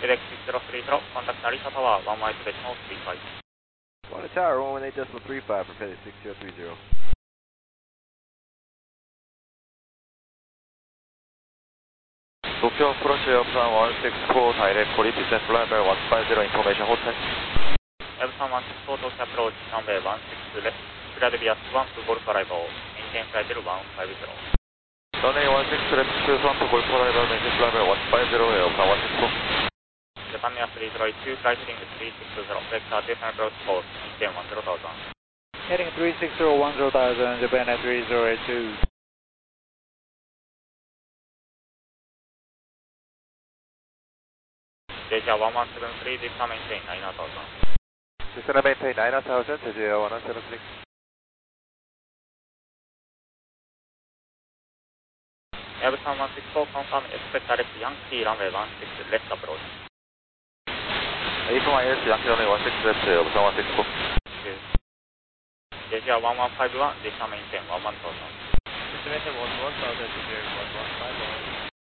FedEx603 contact Narita Tower, 1 mile to decimal 35. On the tower, 118.35 for FedEx 6030. 東京アプローチエアプラン164 direct for descent flyby 150 information hold tight. Airplan 164 Tokyo approach, runway 16 left, cleared via 1 to Golf arrival, maintain flight level 150. Runway 16 left, 1 to Golf arrival, maintain flyby 150, airplan 164. Japan Air 302, flight heading 360, vector descent approach course, maintain 10,000. Heading 36010,000, Japan Air 3082. Asia 1173, descend maintain 9,000. Descend maintain 9,000, Asia 1173. Airbus 164, confirm expect direct Yankee runway 16 left approach. A1 Yankee runway 16 left, Airbus 164. Asia 1151, descend maintain 11,000. Destination 11,000, Asia 1151.